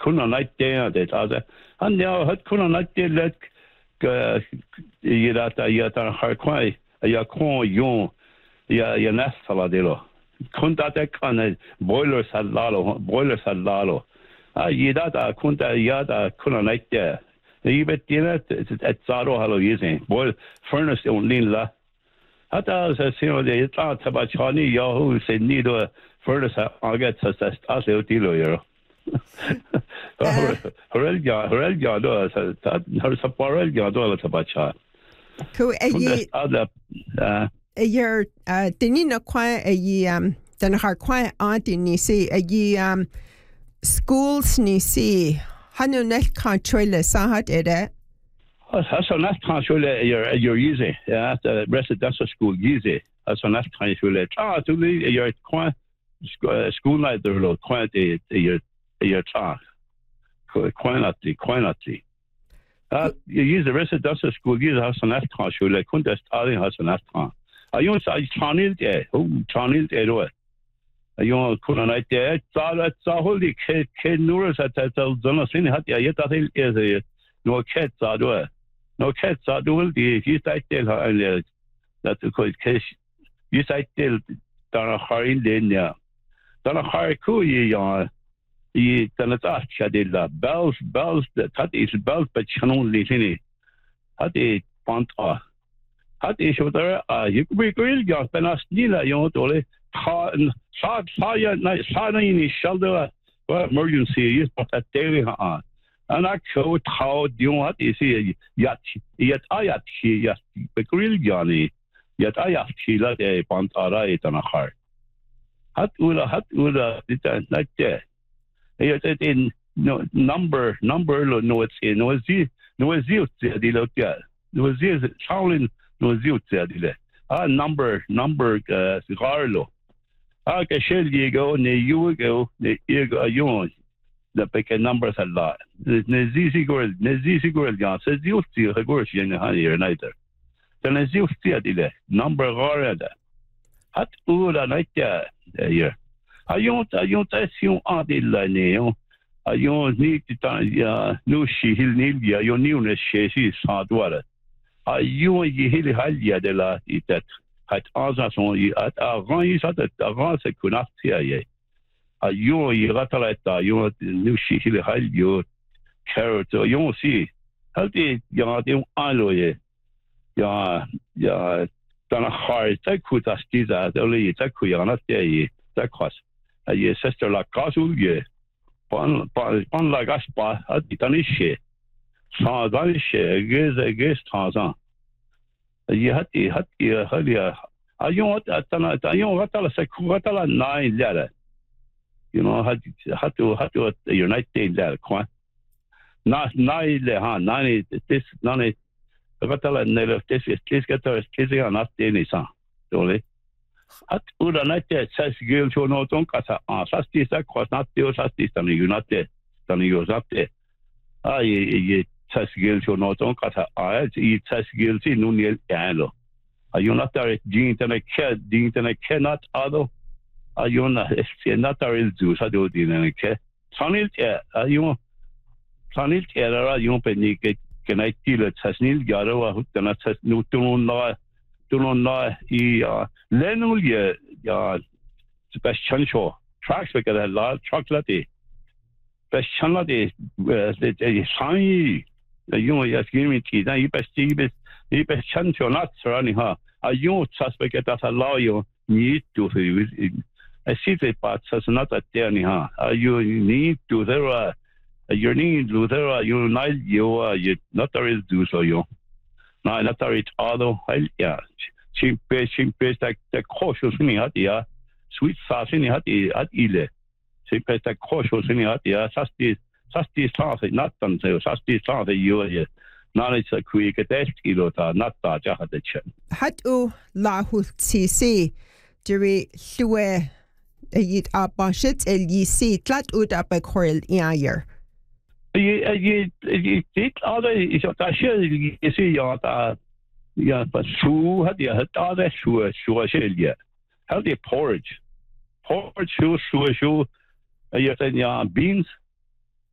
kunna naite det alltså han ja hat kunna naite let jag tar har kvar jag kon jo jag nästa det kunta det kan boilers hallalo يدا كنت يدا كنا نايت يبتينا تصارو هلو يزين بول فرنس اونلين لا حتى سينو دي يطلع تبع شاني ياهو سنيدو فرنس اجت اسو تيلو يرو هرل جا دو هر سبارل جا دو تبع شا كو اي ير تنينا كوا اي تنهار كوا انتي نيسي اي schools ni si hanu net control sahat ede also not control you're using yeah the residential school use also not control to your school night there lo quantity your talk quantity you use the residential school use also not control contest all also not I use channel ero يوم كنا نايت صار كه نور ستة زنا سين هات يا تاتيل إيه نو كه صادوا دي يسايتل ها لا تقول كش يسايتل ترى خارين لينيا ترى خاركو يا ترى تأخذ شديلا bells تاتي bells بتشانون ليني هاتي بانتا هاتي شو ترى يكبر يا بناس نيلا يوم تقول صارني شلدوا emergency use but daily on and I could how do you want is yet I yet بقول يعني yet I لا ده بانتارا يتنا خار هات ولا ده like that هي ده number lo no زيوت دي لو كده no زيوت شاولين no زيوت دي له number سيجارلو كشيل يجو نيوجو يجو ده بكن numbers a lot نزيسي قول جان سزيوتي هقولش يعني هاي نايتر تنزيوتي ده number غار ده هات أولا نايتر يا أيون تأسيون عادي لانيو أيون نيك تان نوشي هيل نيل يا نيون الشيء صادوارة أيون يهيل هاليا ده لا يتت هات أزاسون يات أغاني سات أغاني سكوناتيا يه أيون يغتلت أيون نوشي هيل هاليو كارت أيون سي هالدي ياديون آلو يه يا تنا خار تكو تستيزا دولي تكو ياناتيا يه تكواس يه سستر لا كاسو يه بان لا غاسبا هادي تانيشي صادانيشي جيز تازان هاتي هاليا أيون غتلا سكوغتلا ناين لا هاتو يونايتد لا كوان ناين لا ها ناين تس ناين غتلا نلف تس كتر ناتيني سان دولي هات ولا نايت ساس جيل شو نوتون كاسا ساستي ساكواس ناتيو ساستي تاني يونايتد تاني يوزابتي أي تسجيل شو نوتون كذا تسجيل سي نونيل كانلو أيونا تاري دين تنا كنات أدو أيونا نات تاري الزوج هذا دين تنا ثانيل ترى يوم بني كناي تيل تسنيل جاروا هو تنا تسنو تنون لا لينول يا سبيشال شو تراكس بكذا لا تراكلاتي بس شنلاتي ساي يوم يسكيمي تيدا يبس شنشو ناتسراني ها أيون ساسبكت أسلايو نيتو في أسيفي باتس ناتا تاني ها أيو نيتو ذرا you need ذرا you nice you ناتاريز دوسو يو ناتاريز أدو هيا شيمبيس تك خوشو سني هاتيا sweet ساسني هاتيله شيمبيس تك خوشو سني هاتيا ساستي ساسي ناتن سيو ساستي ساسي يو ناليس كويك تشكيلو تا ناتا جاهدتشن هاتو لاهو تسيسي جري لوه يد أباشت اليسي تلات أودا بكورل إياير يت هذا إيش تاشي يسي يا بس شو هذا شو شيء هذا porridge شو يا beans